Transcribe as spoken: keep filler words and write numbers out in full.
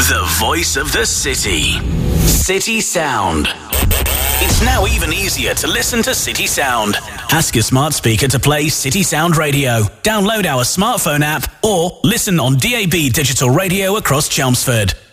The voice of the city. City Sound. It's now even easier to listen to City Sound. Ask your smart speaker to play City Sound Radio. Download our smartphone app or listen on D A B digital radio across Chelmsford.